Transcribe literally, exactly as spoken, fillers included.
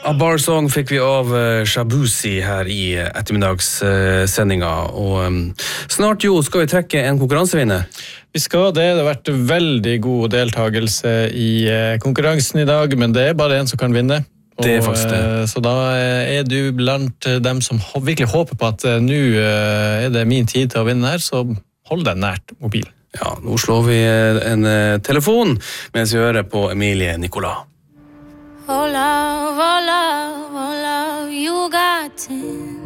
A Bar Song fikk vi av Shabuzi her i ettermiddagssendinga, og um, snart jo skal vi trekke en konkurransevinner. Vi skal det, det har vært veldig god deltagelse i konkurransen i dag, men det er bare en som kan vinne. Og, det er faktisk det. Så da er du blant dem som virkelig håper på at nå er det min tid til å vinne her, så hold deg nært mobil. Ja, nå slår vi en telefon mens vi hører på Emilie Nicolas. Oh love, oh love, oh love, you got it.